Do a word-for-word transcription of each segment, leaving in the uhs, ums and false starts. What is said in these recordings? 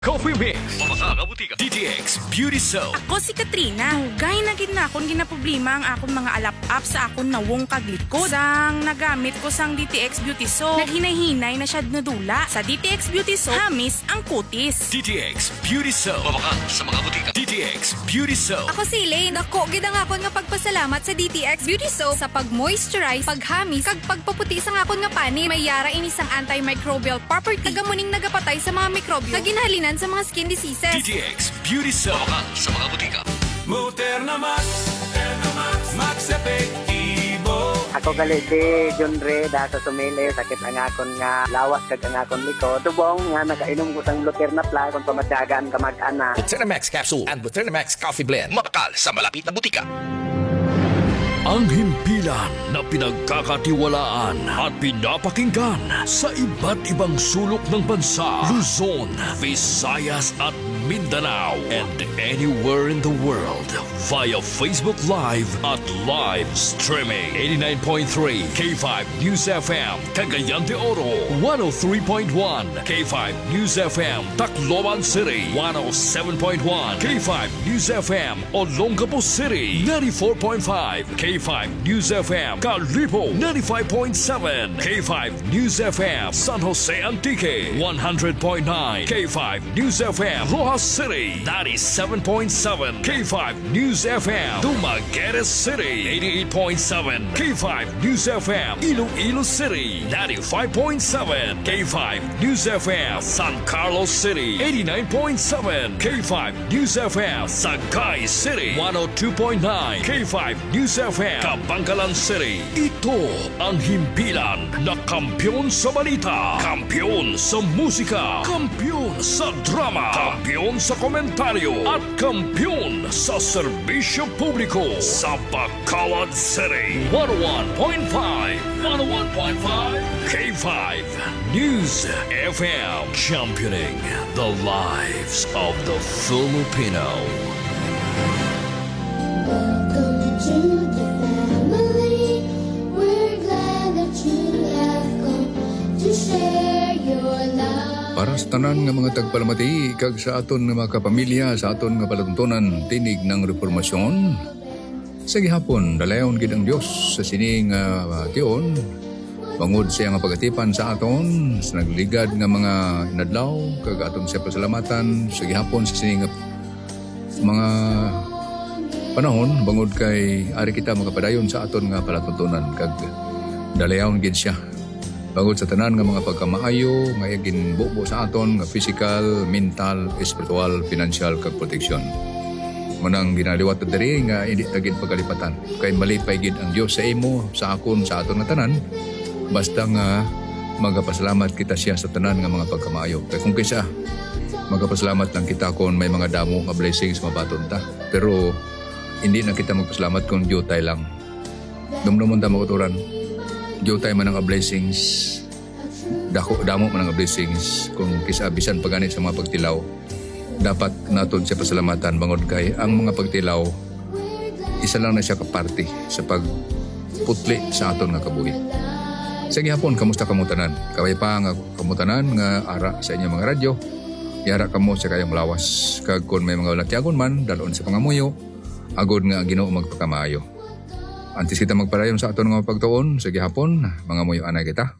Coffee Mix, mga kabutika, D T X Beauty Soap. Ako si Katrina. Gay na gid na akong ginaproblema ang akong mga alap-up sa akong nawong kaglikod. Sang nagamit ko sang D T X Beauty Soap, naghinay-hinay na siya nadula. Sa D T X Beauty Soap, hamis ang kutis. D T X Beauty Soap, mabaka sa mga butika. D T X Beauty Soap. Ako si Elaine. Ako gid ang akon nga pagpasalamat sa D T X Beauty Soap sa pag-moisturize, paghamis, kag pagpaputi sa akon nga pani. May yara ini sang antimicrobial property. Tagamuning nagapatay sa mga mikrobyo. Naginhalinan sa mga skin diseases. D T X Beauty Soap, mabaka sa mga butika. Muterna Max, Muterna Max, Max Epektibo. Ako galit si John Ray da sa sumili, sakit ang akon nga lawas kag ang akon liko. Tubong nga nakainom ko sang Luterna Plus kung pamatyagaan ka mag-ana. Buternamax Capsule and Buternamax Coffee Blend. Mabakal sa malapit na butika. Ang himpilan na pinagkakatiwalaan at pinapakinggan sa iba't ibang sulok ng bansa, Luzon, Visayas at Mindanao, and anywhere in the world via Facebook Live at live streaming. eighty-nine point three K five News F M, Cagayan de Oro, one oh three point one K five News F M, Tacloban City, one oh seven point one K five News F M, Olongapo City, ninety-four point five K five News F M, Calipo, ninety-five point seven K five News F M, San Jose Antique, one hundred point nine K five News F M, Rojas City, ninety-seven point seven K five News F M, Dumaguete City, eighty-eight point seven K five News F M, Iloilo City, ninety-five point seven K five News F M, San Carlos City, eighty-nine point seven K five News F M, Sagay City, one oh two point nine K five News F M, Kabangkalan City. Ito ang himpilan na kampyon sa balita, kampyon sa musika, kampyon sa drama, kampyon sa komentaryo, at kampyon sa serbisyo publiko sa Bacolod City. one oh one point five, one oh one point five K five News F M, championing the lives of the Filipino. Welcome to the family. We're glad that you have come to share your love. Para sa tanan nga mga tagpalamati, kag sa aton nga mga kapamilya, sa aton nga palatuntunan, tinig ng reformasyon. Sa gihapon, dalayon gid ang Dios sa sining uh, tion, bangod siya nga pagatipan sa aton, sa nagligad nga mga inadlaw, kag aton siya pasalamatan, sa gihapon sa sining mga panahon, bangod kay ari kita makapadayon sa aton nga palatuntunan, kag dalayon gid siya. Bangod sa tanan nga mga pagkamaayo, nga ginbubo sa aton nga physical, mental, spiritual, financial kag protection. Manang ginaliwat na diri nga hindi tagid pagkalipatan. Kay malipay gid ang Dios sa imo, sa akon, sa aton nga tanan. Basta nga magapasalamat kita siya sa tanan nga mga pagkamaayo. Kay kung kaysa magapasalamat lang kita kung may mga damo nga blessings mabaton ta. Pero hindi na kita magpasalamat kung diyutay lang. Dumdumon ta makuturan. Diyutay man ang blessings, dako damo man ang blessings, kung kisabisan paganit sa mga pagtilaw, dapat naton siya pasalamatan bangod kay ang mga pagtilaw, isa lang na siya kaparti sa pagputli sa aton nga kabuhi. Sa gihapon, kamusta kamutanan? Kaway pa nga kamutanan nga ara sa inyong mga radyo, yara kamo sa kayong lawas. Kag kung may mga latyagon man, dalon sa pangamuyo, agod nga Ginoo magpakamaayo. Antes kita magpadayon sa aton nga pagtuon, sa gihapon, mga muyo anay kita.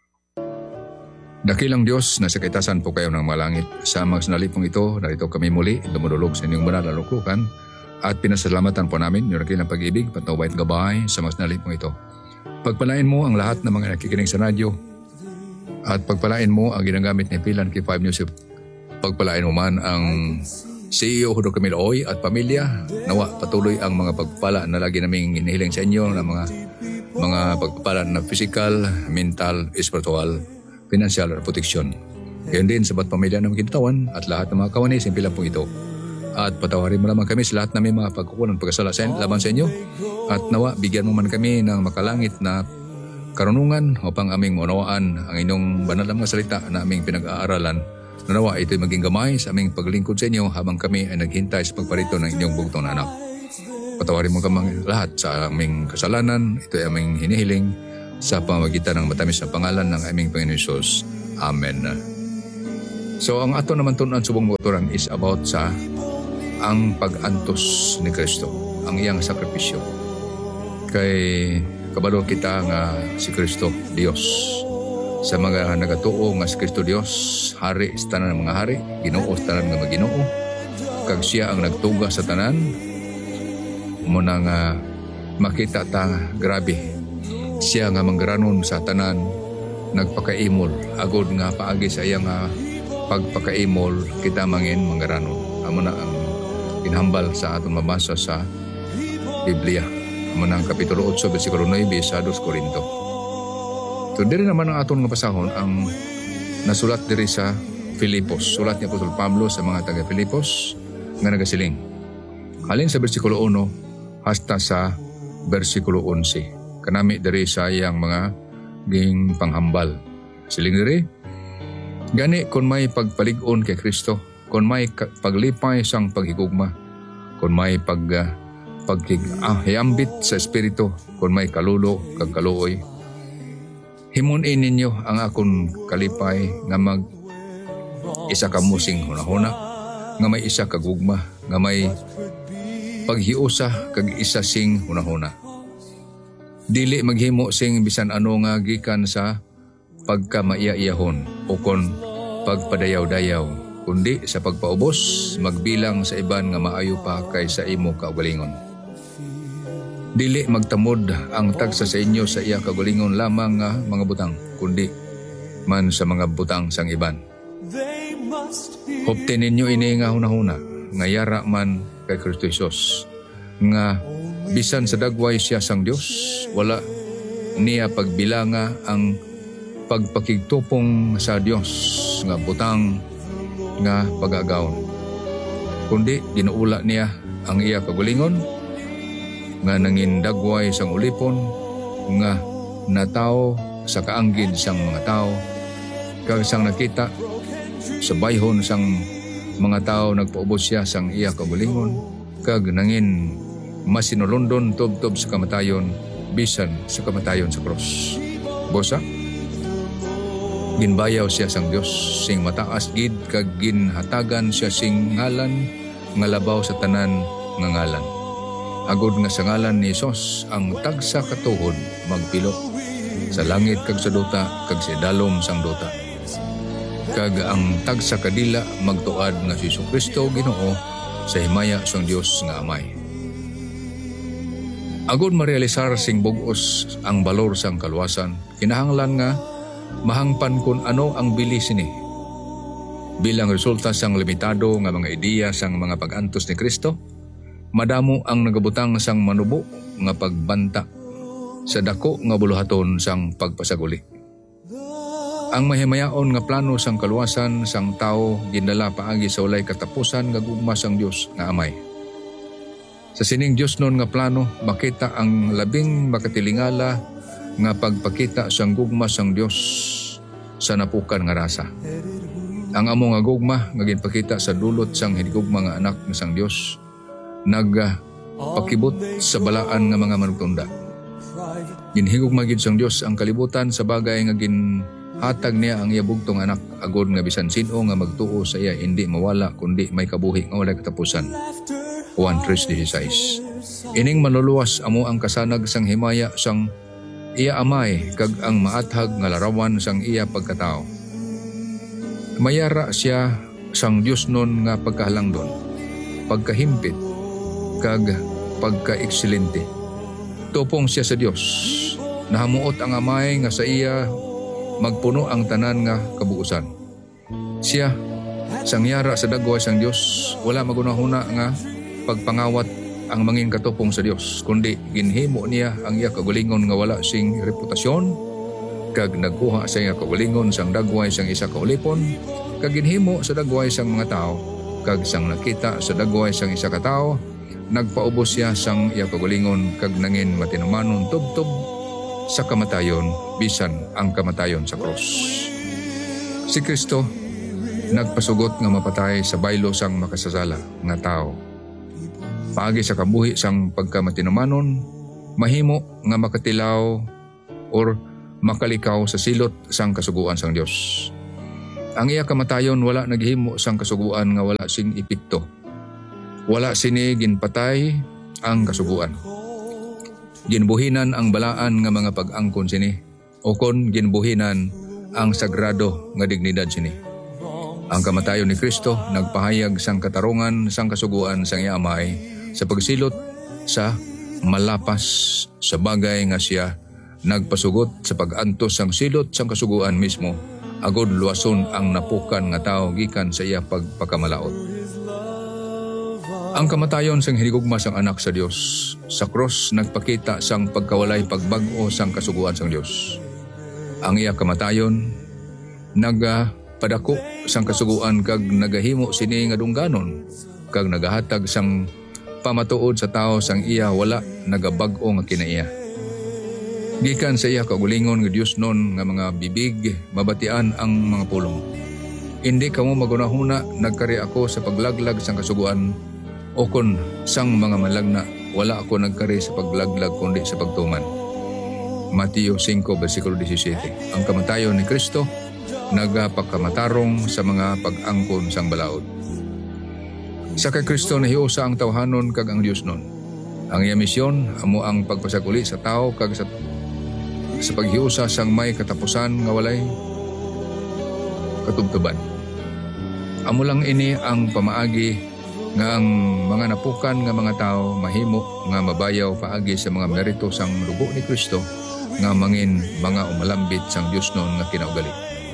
Dakilang Dios na sa kaitasan po kayo ng mga langit. Sa mga sanalipong ito, narito kami muli, dumudulog sa inyong banal na luklukan, at pinasalamatan po namin yung nakilang pag-ibig, patawait gabay sa mga sanalipong ito. Pagpalain mo ang lahat ng mga nakikinig sa radyo, at pagpalain mo ang ginagamit ni Pilan K five News. Pagpalain mo man ang C E O Hudo Camilo Oy at pamilya. Nawa patuloy ang mga pagpala na lagi naming inihiling sa inyo na mga mga pagpapala na physical, mental, spiritual, financial at protection. Gayon din sa bat pamilya ng kinatawan at lahat ng mga kawani sa impilang po ito. At patawarin mo naman kami sa lahat namin mga pagkukunan pagkasala sa laban sa inyo. At nawa bigyan mo man kami ng makalangit na karunungan upang aming maunawaan ang inyong banal na mga salita na aming pinag-aaralan. Nanawa ito'y maging gamay sa aming paglingkod sa inyo habang kami ay naghintay sa pagparito ng inyong bugtong na anak. Patawarin mo kami lahat sa aming kasalanan. Ito'y aming hinihiling sa pamamagitan ng matamis na pangalan ng aming Panginoon Hesus. Amen. So ang ato naman tunan subong motoran is about sa ang pag-antos ni Kristo, ang iyang sakripisyo. Kay kabalo kita nga si Kristo Dios. Sa mga nagatuo nga si Kristo Dios, hari sa tanan ng mga hari, Ginoo sa tanan nga mga Ginoo, kag siya ang nagtuga sa tanan, mo na nga makita ta grabe. Siya nga manggaranon sa tanan, nagpakaimol, agod nga paagi sa iyang nga pagpakaimol, kita mangin manggaranon. Amo na ang pinhambal sa aton mabasa sa Biblia. Amo na ang Kapitulo eight, versikulo nine sa Dos Corinto. So, diri naman ang aton nga pasahon ang nasulat diri sa Filipos. Sulat ni Apostol Pablo sa mga taga Filipos nga nagasiling. Halin sa versikulo one hasta sa versikulo eleven. Kanami diri sa iyang mga ging panghambal. Siling diri, gani kon may pagpalig-on kay Kristo, kon may paglipay sang paghigugma, kon may pag uh, paghiyambit sa espiritu, kon may kalulo kag kaluoy, himun-in ninyo ang akon kalipay nga mag isa ka musing hunahuna, nga may isa ka gugma, nga may paghiusa kag isa sing hunahuna. Dili maghimo sing bisan ano nga gikan sa pagkamaiya-iyahon o kon pagpadayaw-dayaw, kundi sa pagpaubos magbilang sa iban nga maayo pa kaysa imo kaugalingon. Dili magtamod ang tagsa sa inyo sa iya kaugalingon lamang nga mga butang, kundi man sa mga butang sang iban. Huptin ninyo ini nga hunahuna, nga yara man kay Kristo Jesus, nga bisan sa dagway siya sang Dios, wala niya pagbilanga ang pagpakigtupong sa Dios nga butang nga pagagaon, kundi ginuula niya ang iya kagalingon nga nangin dagway sang ulipon nga natawo sa kaanggid sang mga tao, kag sang nakita sa bayhon sang mga tao nagpaubos siya sang iya kagalingon, kag nangin masinulundon tob-tob sa kamatayon, bisan sa kamatayon sa cross. Bosa, ginbayaw siya sang Dios sing mataas gid, kag ginhatagan siya sing ngalan nga labaw sa tanan nga ngalan. Agod nga sa ngalan ni Jesus ang tagsa katuhod magpilo sa langit kag sa duta kag sa dalom sang duta, kag ang tagsa kadila magtuad nga si Kristo Ginoo sa himaya sang Dios nga Amay. Agod marealisar sing bugos ang balor sang kaluwasan, kinahanglan nga mahangpan kun ano ang bilis ni. Bilang resulta sang limitado nga mga ideya sang mga pag-antos ni Kristo, madamo ang nagabutang sang manubo nga pagbanta sa dako nga buluhaton sang pagpasaguli. Ang mahimayaon nga plano sang kaluwasan sang tao ginala paagi sa walay katapusan nga gugma sang Dios nga Amay. Sa sining Dios nun nga plano, makita ang labing makatilingala nga pagpakita sang gugma sang Dios sa napukan nga rasa. Ang amo nga gugma nga ginpakita sa dulot sang hinigugma nga anak nga sang Dios, nagpakibot sa balaan nga mga manugtunda. Ginhigugma gid sang Dios ang kalibutan sa bagay nga ginhatag niya ang iya bugtong anak, agod nga bisan sino nga magtuo sa iya hindi mawala kundi may kabuhi nga walay katapusan. Juan three sixteen. Ining manluluwas amo ang kasanag sang himaya sang iya Amay kag ang maathag nga larawan sang iya pagkatao. Mayara siya sang Dios nun nga pagkahalangdon, pagkahimpit kag pagka-ekselente. Tupong siya sa Dios. Nahamuot ang Amay nga sa iya magpuno ang tanan nga kabuusan. Siya sang yara sa dagway sang Dios, wala magunahuna nga pagpangawat ang mangin katupong sa Dios, kundi ginhimo niya ang iya kagalingon nga wala sing reputasyon, kag nagkuha sa iya kagalingon sang dagway sang isa ka ulipon, kag ginhimo sa dagway sang mga tao, kag sang nakita sa dagway sang isa ka tao, nagpaubos siya sang iya kagalingon, kag nangin matinumanon tubtob sa kamatayon, bisan ang kamatayon sa cross. Si Kristo nagpasugot nga mapatay sa baylo sang makasasala nga tao. Paagi sa kabuhi sang pagkamatinumanon, mahimo nga makatilaw or makalikaw sa silot sang kasuguan sang Dios. Ang iya kamatayon wala naghimo sang kasuguan nga wala sing epekto. Wala sini ginpatay ang kasuguan. Ginbuhinan ang balaan nga mga pag-angkon sini o kon ginbuhinan ang sagrado nga dignidad sini. Ang kamatayon ni Kristo nagpahayag sang katarungan sang kasuguan sang iya amay sa pagsilot sa malapas sa bagay nga siya nagpasugot sa pag-antos sang silot sang kasuguan mismo agod luwason ang napukan nga tao gikan sa iya pagpakamalaot. Ang kamatayon sang hinigugma sang anak sa Dios sa cross nagpakita sang pagkawalay pagbag-o sang kasuguan sang Dios. Ang iya kamatayon nagapadako sang kasuguan kag nagahimo sini nga dungganon kag nagahatag sang pamatuod sa tao sang iya wala nagabag-o nga kinaiya. Gikan sa iya kagulingon nga Dios non nga mga bibig mabatian ang mga pulong. Hindi kamo magunahuna nagkari ako sa paglaglag sang kasuguan o kon sang mga malagna wala ako nagkari sa paglaglag kundi sa pagtuman. Mateo five versikulo seventeen. Ang kamatayon ni Kristo nagapakamatarong sa mga pag-angkon sang balaod. Sa kay Kristo nahiusa ang tawhanon kag ang Dios non. Ang iya misyon amo ang pagpasaguli sa tao kag sa sa paghiusa sang may katapusan nga walay katubtuban. Amo lang ini ang pamaagi nga ang mga napukan nga mga tao mahimo nga mabayaw paagi sa mga merito sang dugo ni Kristo nga mangin mga umalambit sang Dios non nga kinaugali.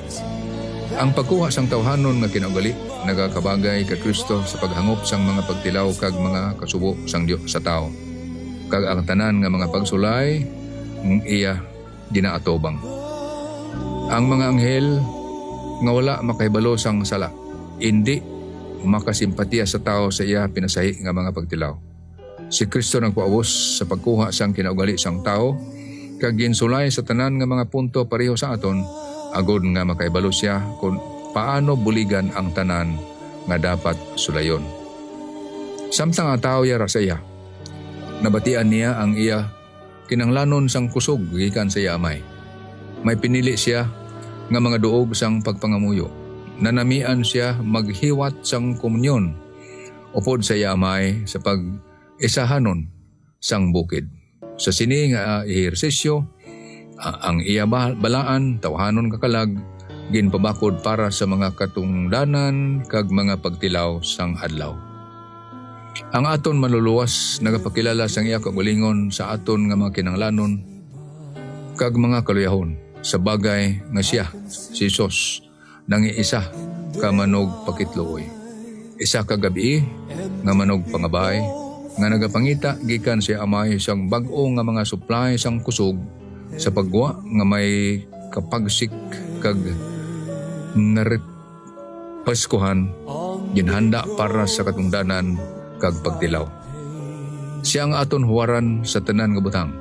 Ang pagkuha sang tawhanon nga kinaugali nagakabagay kay Kristo sa paghangop sang mga pagtilaw kag mga kasubo sang Dios sa tao. Kag ang tanan nga mga pagsulay ng iya ginaatobang. Ang mga anghel nga wala makahibalo sang sala, hindi makasimpatiya sa tao sa iya pinasahi nga mga pagtilaw. Si Kristo nagpaubos sa pagkuha sang kinaugali sang tao kag ginsulay sa tanan nga mga punto pareho sa aton agod nga makaibalo siya kung paano buligan ang tanan nga dapat sulayon. Samtang ang tao yara sa iya, nabatian niya ang iya kinanglanon sang kusog gikan sa iya amay. May pinili siya nga mga duog sang pagpangamuyo. Nanamian siya maghiwat sang komunyon upod sa iya amay sa pag-isahanon sang bukid. Sa sini nga ehersisyo, ang iya balaan tawhanon kakalag ginpabakod para sa mga katungdanan kag mga pagtilaw sang adlaw. Ang aton maluluwas nagapakilala sang iya kagulingon sa aton nga mga kinanglanon kag mga kaluyahon sa bagay nga siya si Jesus nangiisa ka manog pakitluoy. Isa ka gabi nga manog pangabay nga nagapangita gikan siya amay sang bag-o nga mga supply sang kusog sa pagwa nga may kapagsik kag narit Paskuhan ginhanda para sa katungdanan kag pagtilaw. Siya ang aton huwaran sa tanan nga butang.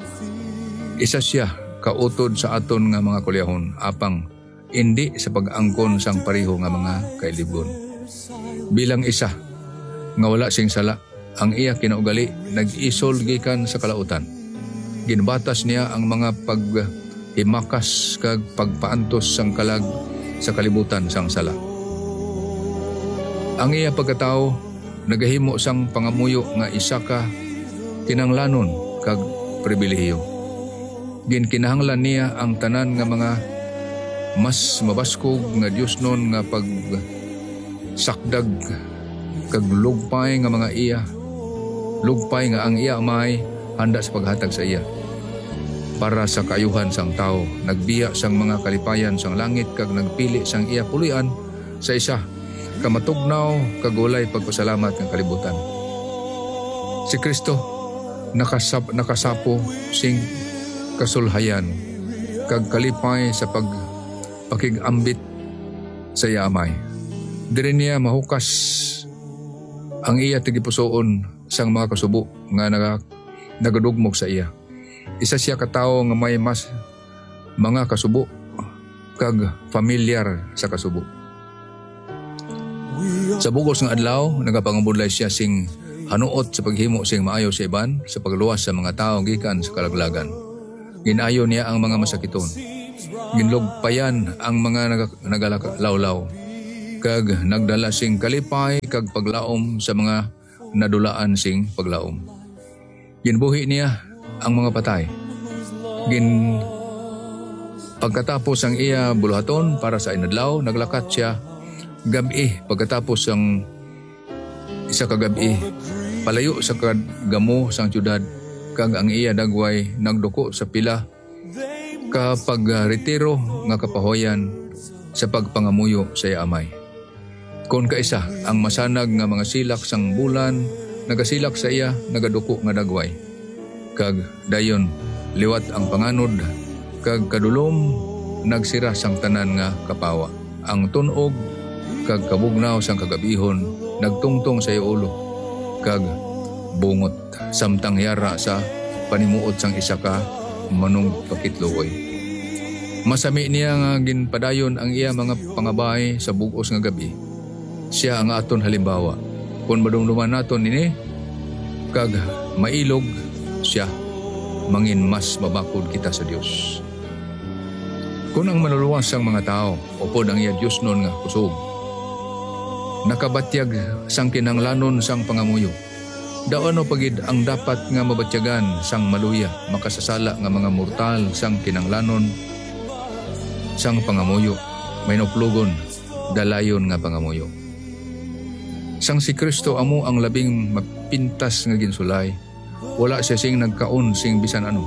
Isa siya kautod sa aton nga mga kulyahon apang hindi sa pag-angkon sang pareho nga mga kailibgon. Bilang isa nga wala sing sala, ang iya kinaugali nag-isol gikan sa kalautan. Ginbatas niya ang mga paghimakas kag pagpaantos sang kalag sa kalibutan sang sala. Ang iya pagkatao nagahimo sang pangamuyo nga isa ka kinanglanon kag pribilehiyo. Ginkinahanglan niya ang tanan nga mga mas mabaskog nga Dios non nga pag sakdag kag lugpay nga mga iya. Lugpay nga ang iya amay handa sa paghatag sa iya. Para sa kaayuhan sang tao, nagbiya sang mga kalipayan sang langit kag nagpili sang iya pulian sa isa kamatugnaw kagulay pagpasalamat ng kalibutan. Si Kristo nakasap, nakasapo sing kasulhayan kag kalipay sa pag pakigambit sa yamay. Diri niya mahukas ang iya tigipusoon sang mga kasubo nga naga, nagadugmok sa iya. Isa siya katao nga may mas mga kasubo kag familiar sa kasubo. Sa bugos ng adlaw, nagapangabudlay siya sing hanuot sa paghimo sing maayo sa iban sa pagluwas sa mga tao gikan sa kalaglagan. Ginayo niya ang mga masakiton. ginlugpayan ang mga nag- nagalawlaw kag nagdala sing kalipay kag paglaom sa mga nadulaan sing paglaom. Ginbuhi niya ang mga patay. Gin pagkatapos ang iya buluhaton para sa inadlaw, naglakat siya gabi pagkatapos ang isa ka gabi palayo sa gamo sang syudad kag ang iya dagway nagduko sa pila kapag retiro nga kapahoyan sa pagpangamuyo sa iya amay. Kon kaisa ang masanag nga mga silak sang bulan nagasilak sa iya nagaduko nga dagway kag dayon liwat ang panganod kag kadulom nagsira sang tanan nga kapawa. Ang tunog kag kabugnaw sang kagabihon nagtungtong sa iyo ulo kag bungot samtang yara sa panimuot sang isa ka manong pakitluoy. Masami niya nga ginpadayon ang iya mga pangabay sa bugos nga gabi. Siya ang aton halimbawa. Kung madumduman naton ini kag mailog siya, mangin mas mabakod kita sa Dios. Kung ang maluluwas ang mga tao, upod ang iya Diyos nun nga kusog. Nakabatyag sang kinanglanon sang pangamuyo. Daano pagid ang dapat nga mabatyagan sang maluya, makasasala nga mga mortal sang kinanglanon sang pangamuyo, may nuplugon, dalayon nga pangamuyo. Sang si Kristo amo ang labing mapintas nga ginsulay, wala siya sing nagkaon sing bisan ano.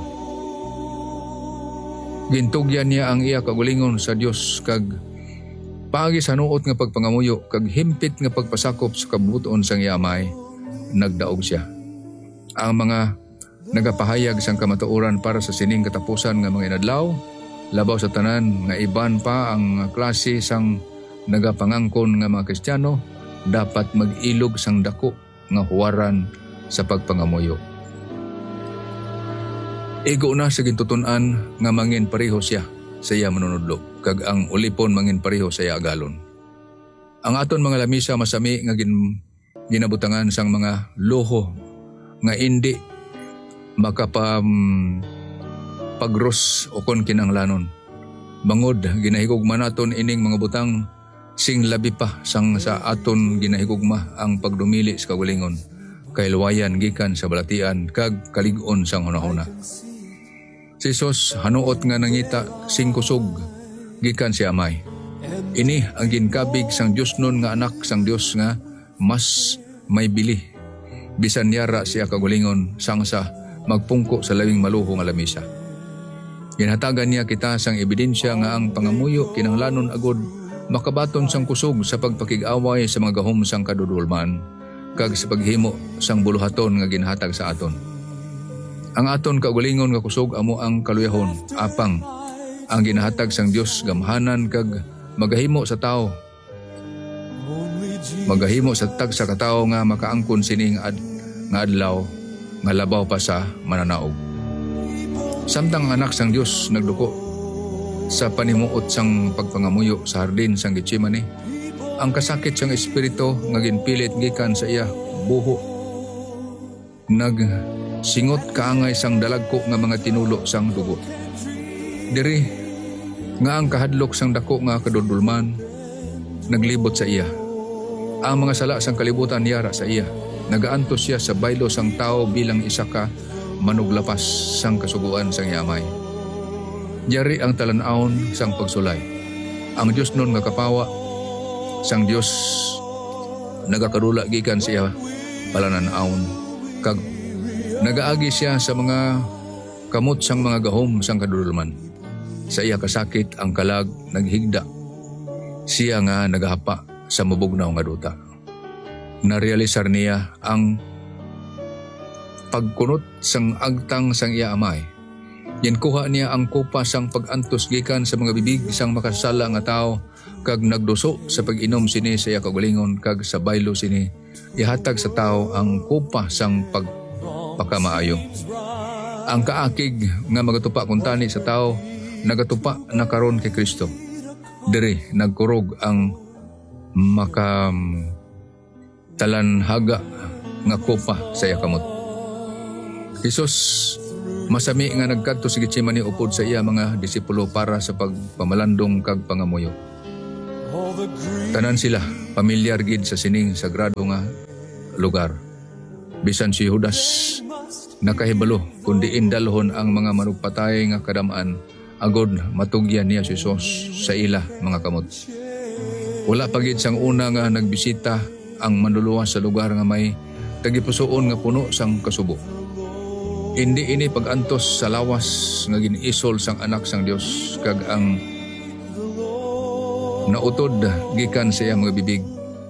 Gintugyan niya ang iya kagulingon sa Dios kag pagi sa nuot nga pagpangamuyo kag himpit nga pagpasakop sa kabuton sang iya amay, nagdaog siya. Ang mga nagapahayag sang kamatuoran para sa sining katapusan nga mga inadlaw, labaw sa tanan nga iban pa ang klase sang nagapangangkon nga mga Kristiyano, dapat mag-ilog sang dako nga huwaran sa pagpangamuyo. Ego na sa gintutunan nga mangin pareho siya sa iya manunudlo, kag ang ulipon mangin pareho sa iya agalon. Ang aton mga lamisa masami nga gin, ginabutangan sang mga loho nga hindi makapam pagros o kon kinanglanon. Bangod ginahigugma naton ining mga butang sing labi pa sang sa aton ginahigugma ang pagdumili sa kagulingon kay luwayan gikan sa balatian kag kalig-on sang hunahuna. Si Jesus hanuot nga nangita sing kusog gikan si amay. Ini ang ginkabig sang Dios nun nga anak sang Dios nga mas may bili bisan yara siya kagulingon sang sa magpungko sa labing maluho nga lamisa. Ginhatagan niya kita sang ebidensya nga ang pangamuyo kinanglanon agod makabaton sang kusog sa pagpakig-away sa mga gahom sang kadudulman kag sa paghimo sang buluhaton nga ginhatag sa aton. Ang aton kaugalingon nga kusog amo ang kaluyahon, apang ang ginahatag sang Dios gamhanan kag magahimo sa tao. Magahimo sa tag sa katao nga makaangkon sining ad, nga adlaw nga labaw pa sa mananaog. Samtang anak sang Dios nagduko sa panimuot sang pagpangamuyo sa hardin sang Getsemani, ang kasakit sang espiritu nga ginpilit gikan sa iya buho nag singot kaangay sang dalagko nga mga tinulo sang dugo. Diri nga ang kahadlok sang dako nga kadudulman naglibot sa iya. Ang mga sala sang kalibutan yara sa iya. Nagaantos siya sa baylo sang tao bilang isa ka manuglapas sang kasuguan sang yamay. Yari ang talan-aon sang pagsulay. Ang Dios nun nga kapawa sang Dios nagakarula gikan siya palanan-aon kag nagaagi siya sa mga kamot sang mga gahom sang kadudulman. Sa iya kasakit ang kalag naghigda. Siya nga nagahapa sa mabugnaw nga duta. Narealisar niya ang pagkunot sang agtang sang iya amay. Ginkuha niya ang kupa sang pag-antos gikan sa mga bibig sang makasala nga tao kag nagduso sa pag-inom sini sa iya kagulingon kag sa baylo sini ihatag sa tao ang kupa sang pagpakamaayo. Ang kaakig nga magatupa kuntani sa tao nagatupa na karon kay Kristo. Diri nagkurog ang maka talanhaga nga kupa sa iya kamot. Jesus Masami nga nagkadto si Getsemani upod sa iya mga disipulo para sa pagpamalandong kag pangamuyo. Tanan sila pamilyar gid sa sining sagrado nga lugar. Bisan si Judas nakahibalo kundi indalhon ang mga manugpatay nga kadamaan agod matugyan niya si Jesus sa ila mga kamot. Wala pa gid sang una nga nagbisita ang manluluwas sa lugar nga may tagipusoon nga puno sang kasubo. Hindi ini pagantos sa lawas nga ginisol sang anak sang Dios kag ang nautod gikan sa iya mga bibig.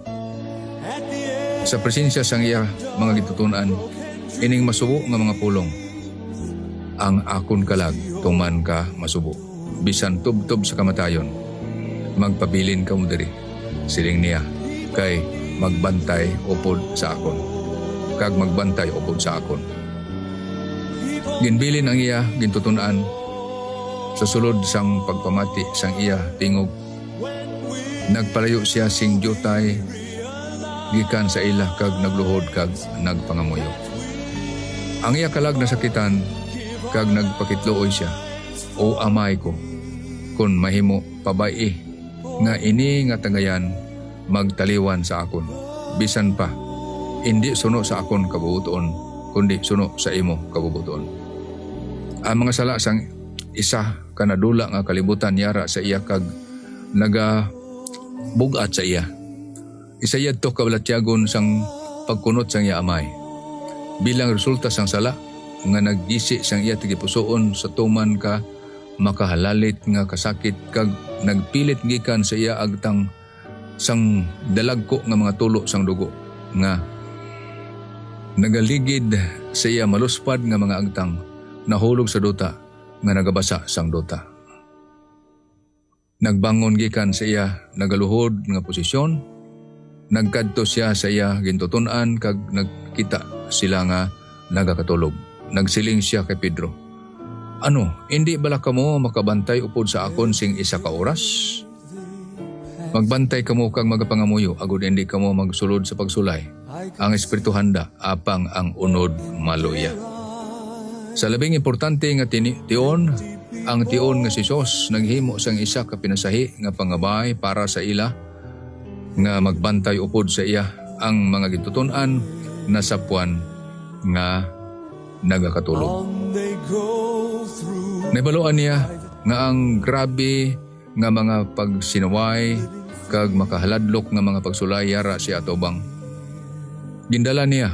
Sa presensya sang iya mga gitutunan, ining masubo nga mga pulong. Ang akon kalag tuman ka masubo. Bisan tubtob sa kamatayon, magpabilin ka mo diri. Siling niya, kay magbantay upod sa akon. Kag magbantay upod sa akon. Ginbilin ang iya gintutunan sa sulod sang pagpamati sang iya tingog. Nagpalayo siya sing jutay gikan sa ila kag nagluhod kag nagpangamuyo. Ang iya kalag nasakitan kag nagpakitlooy siya, o amay ko, kun mahimo pabay nga ini nga tagayan magtaliwan sa akon. Bisan pa, hindi suno sa akon kabubuton, kundi suno sa imo kabubuton. Ang mga sala sang isa kanadula nga kalibutan yara sa iya kag naga bugat sa iya. Isa yadto kabalatyagon sang pagkunot sang iya amay. Bilang resulta sang sala nga naggisi sang iya tigipusoon sa tuman ka makahalalit nga kasakit kag nagpilit gikan sa iya agtang sang dalagko nga mga tulo sang dugo nga nagaligid sa iya maluspad nga mga agtang nahulog sa duta nga nagabasa sang duta. Nagbangon gikan sa iya nagaluhod nga posisyon, nagkadto siya sa iya gintutunan kag nagkita sila nga nagakatulog. Nagsiling siya kay Pedro, "Ano, hindi bala kamo makabantay upod sa akon sing isa ka oras? Magbantay kamo kag magapangamuyo agud hindi kamo magsulod sa pagsulay. Ang espiritu handa apang ang unod maluya." Sa labing importante nga tini- tion, ang tion nga si Jesus naghimo sang isa ka pinasahi nga pangabay para sa ila nga magbantay upod sa iya ang mga gitutunan na sapuan nga nagakatulog. Nabaluan niya nga ang grabe nga mga pagsinaway kag makahaladlok nga mga pagsulay yara siya atubang. Gindala niya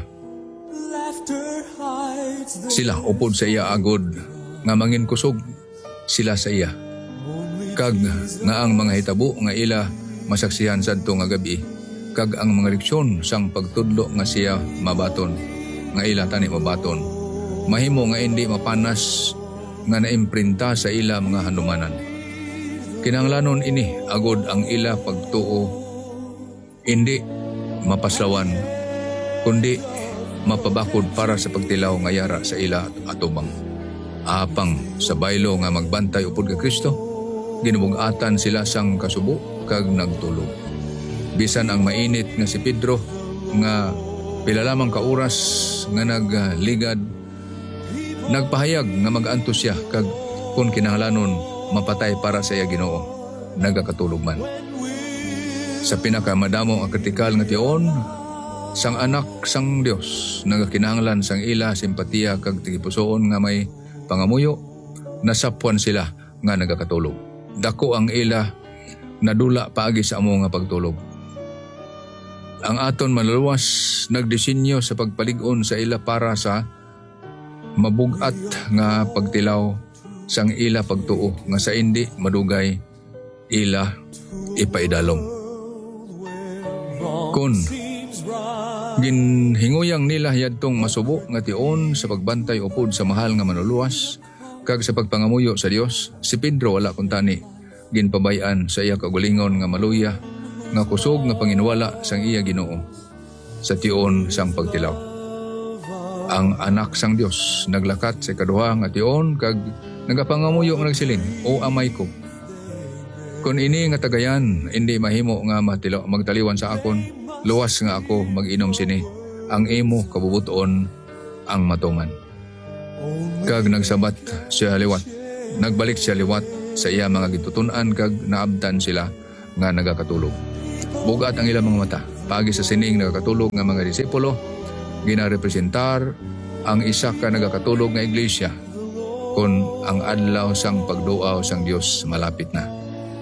sila upod sa iya agod nga mangin kusog sila sa iya. Kag nga ang mga hitabo nga ila masaksihan sadto nga gabi kag ang mga leksyon sang pagtudlo nga siya mabaton nga ila tani mabaton mahimo nga hindi mapanas nga naimprinta sa ila mga hanumanan. Kinahanglanon ini agod ang ila pagtuo hindi mapaslawan kundi mapabakod para sa pagtilaw nga yara sa ila atubang. Apang sa baylo nga magbantay upod ka Kristo, ginubugatan sila sang kasubo kag nagtulog. Bisan ang mainit nga si Pedro nga pila lamang ka oras nga nagligad, nagpahayag nga mag-anto siya kag kung kinahanglanon mapatay para sa iya Ginoo, nagakatulog man. Sa pinakamadamo ang kritikal nga tion, sang anak sang Dios nagakinahanglan sang ila simpatiya kag tigipusoon nga may pangamuyo, nasapuan sila nga nagakatulog. Dako ang ila nadula paagi sa amo nga pagtulog. Ang aton maluluwas nagdisenyo sa pagpalig-on sa ila para sa mabugat nga pagtilaw sang ila pagtuo nga sa indi madugay ila ipaidalom. Kun ginhinguyang nila yadtong masubo nga tion sa pagbantay upod sa mahal nga manuluwas kag sa pagpangamuyo sa Dios, si Pedro wala kuntani ginpabayan sa iya kagulingon nga maluya nga kusog nga panginwala sang iya Ginoo sa tion sang pagtilaw. Ang anak sang Dios naglakat sa kaduha nga tion kag nagapangamuyo nga nagsiling, "O amay ko, kun ini nga tagayan hindi mahimo nga matilaw magtaliwan sa akon, luwas nga ako mag-inom sini, ang imo kabubuton ang matuman." Kag nagsabat siya liwat. Nagbalik siya liwat sa iya mga gitutunan kag naabdan sila nga nagakatulog. Bugat ang ilang mga mata. Pagi sa sining nagakatulog nga mga disipulo, ginarepresentar ang isa ka nagakatulog nga iglesia kung ang adlaw sang pagduaw sang Dios malapit na.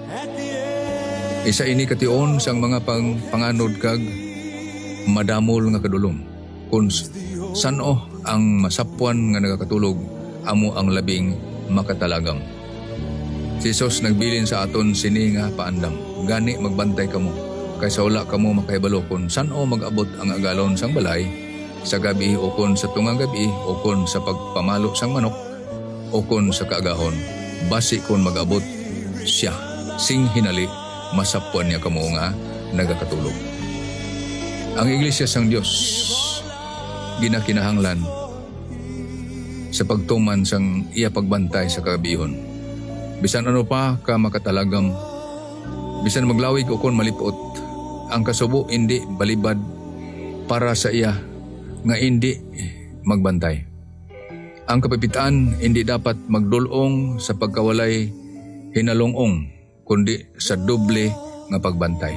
Isa ini kation sang mga pang panganod kag madamol nga kadulom. Kung sano ang masapwan nga nagakatulog, amo ang labing makatalagang. Si Jesus nagbilin sa aton sini nga paandam. Gani magbantay kamo, kaysa wala kamo makahibalo kung sano mag-abot ang agalon sang balay, sa gabi o kon sa tungang gabi o kon sa pagpamalo sang manok o kon sa kaagahon. Basi kon mag-abot siya, sing hinali, masapwan niya kamo nga nagakatulog. Ang iglesia sang Dios ginakinahanglan sa pagtuman sang iya pagbantay sa kagabihon. Bisan ano pa ka makatalagam, bisan maglawig o kon malipot, ang kasubo hindi balibad para sa iya nga hindi magbantay. Ang kapipitaan hindi dapat magdulong sa pagkawalay hinalungong, kundi sa doble nga pagbantay.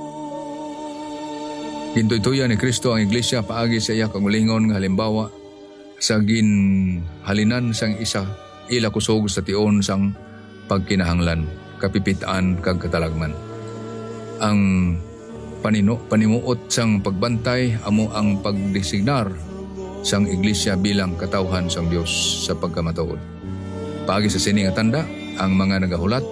Gintutuyan ni Kristo ang iglesia paagi sa iya kagulingon nga halimbawa sa ginhalinan sang isa ila kusog sa tion sang pagkinahanglan, kapipitaan kag katalagman. Ang panino panimuot sang pagbantay amo ang pagdesignar sang iglesia bilang katawhan sang Dios sa pagkamatuod. Paagi sa sini nga tanda, ang mga nagahulat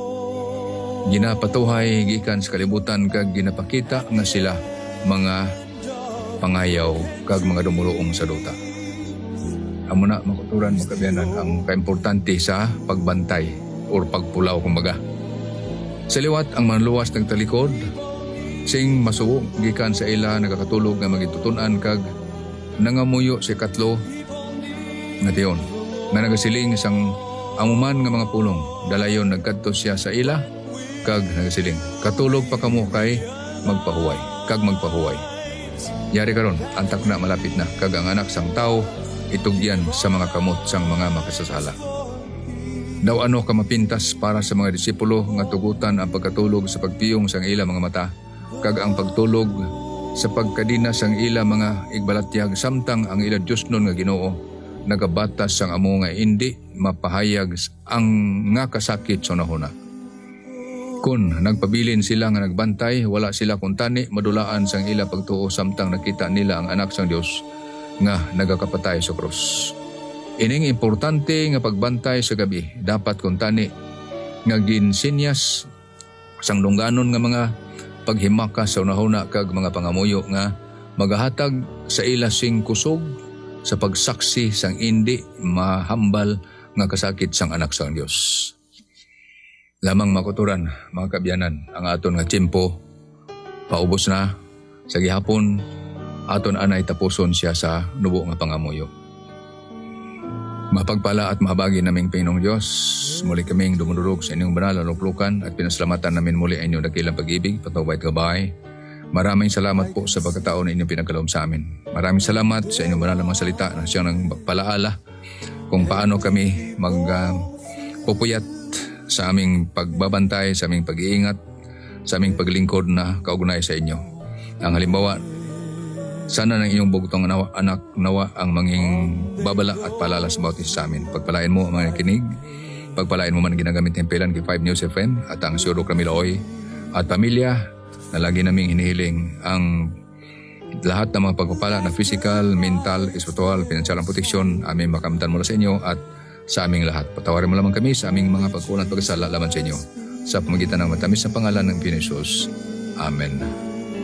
ginapatuhay gikan sa kalibutan kag ginapakita nga sila mga pangayaw kag mga dumuluong sa duta. Amo na makuturan makabiyanan ang kaimportante sa pagbantay or pagpulaw kumbaga. Sa liwat ang manluwas nagtalikod, sing masuo gikan sa ila nagakatulog nga magitutunan kag nangamuyo si katlo nga tiyon. Nga nagasiling isang amuman nga mga pulong, dalayon nagkadto siya sa ila kag nagasiling, katulog pa kamo kay magpahuway, kag magpahuway. Yari karon, antak na malapit na, kag ang anak sang tao itugyan sa mga kamot sang mga makasasala. Daw ano ka mapintas para sa mga disipulo nga tugutan ang pagkatulog sa pagpiyong sang ila mga mata, kag ang pagtulog sa pagkadina sang ila mga igbalatyag samtang ang ila Diyos nun nga Ginoo nagabatas sang amo nga hindi mapahayag ang nga kasakit sa nahuna. Kun nagpabilin sila nga nagbantay, wala sila kuntani madulaan sang ila pagtuo samtang nakita nila ang anak sang Dios nga nagakapatay sa krus. Ining importante nga pagbantay sa gabi dapat kuntani nga ginsinyas sang dungganon nga mga paghimaka sa unahuna kag mga pangamuyo nga magahatag sa ila sing kusog sa pagsaksi sang indi mahambal nga kasakit sang anak sang Dios. Lamang makuturan, mga kabyanan, ang aton nga tiyempo paubos na. Sa gihapon aton anay tapuson siya sa nubo nga pangamuyo. Mapagpala at mahabagi naming Panginoong Diyos, muli kaming dumudurog sa inyong banal na luplukan at pinasalamatan namin muli ang inyong dakilang pag-ibig, patawad gabay. Maraming salamat po sa pagkataon na inyong pinagkaloob sa amin. Maraming salamat sa inyong banal na mga salita na siyang nang palaala kung paano kami magpupuyat uh, sa aming pagbabantay, sa aming pag-iingat, sa aming paglingkod na kaugnay sa inyo. Ang halimbawa, sana ng iyong bugtong nawa, anak nawa ang manging babala at palala sa bawat isa sa amin. Pagpalain mo ang mga kinig, pagpalain mo man ginagamit ng pelan kay five News F M at ang Suro Cramiloy at pamilya na lagi naming hinihiling ang lahat ng mga pagpapala na physical, mental, espiritual, financial ang proteksyon aming makamtan mula sa inyo at sa aming lahat. Patawarin mo lamang kami sa aming mga pagkulang at pagkasala laban sa inyo sa pamagitan ng matamis na pangalan ng Pinoy Jesus. Amen.